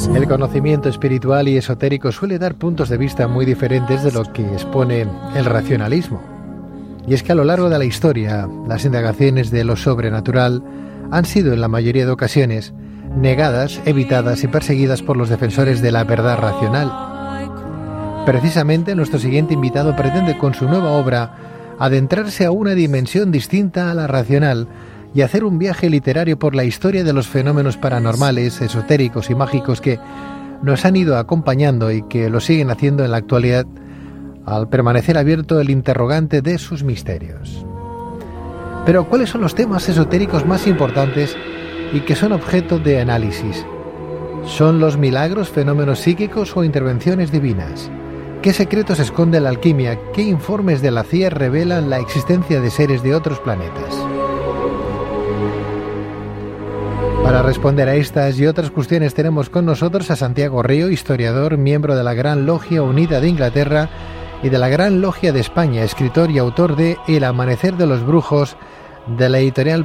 El conocimiento espiritual y esotérico suele dar puntos de vista muy diferentes de lo que expone el racionalismo. Y es que a lo largo de la historia, las indagaciones de lo sobrenatural han sido en la mayoría de ocasiones negadas, evitadas y perseguidas por los defensores de la verdad racional. Precisamente nuestro siguiente invitado pretende con su nueva obra adentrarse a una dimensión distinta a la racional y hacer un viaje literario por la historia de los fenómenos paranormales, esotéricos y mágicos que nos han ido acompañando y que lo siguen haciendo en la actualidad al permanecer abierto el interrogante de sus misterios. Pero ¿cuáles son los temas esotéricos más importantes y que son objeto de análisis? ¿Son los milagros, fenómenos psíquicos o intervenciones divinas? ¿Qué secretos esconde la alquimia? ¿Qué informes de la CIA revelan la existencia de seres de otros planetas? Para responder a estas y otras cuestiones tenemos con nosotros a Santiago Río, historiador, miembro de la Gran Logia Unida de Inglaterra y de la Gran Logia de España, escritor y autor de El amanecer de los brujos, de la editorial